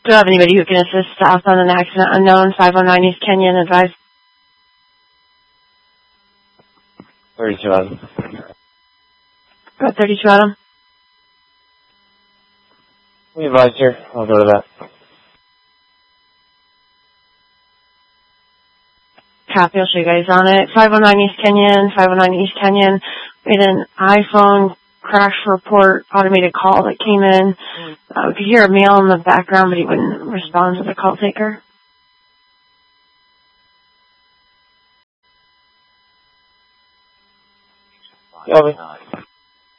Do you have anybody who can assist staff on an accident unknown, 509 East Kenyon, advise? 32 Adam. Got 32 Adam. We advise here. I'll go to that. Copy, I'll show you guys on it. 509 East Kenyon, 509 East Kenyon. We had an iPhone crash report, automated call that came in. We could hear a male in the background, but he wouldn't respond to the call taker. Kelvin.